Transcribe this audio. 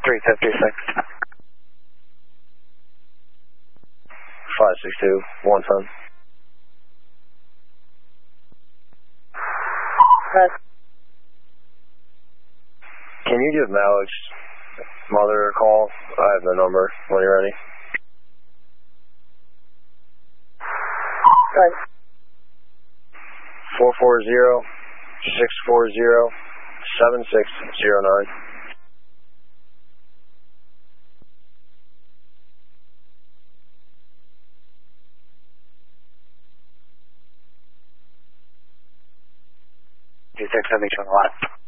356. 562, 110. Can you give Malik's mother a call? I have the number when you're ready. Good. 440-640-7609. Two 6 on the left.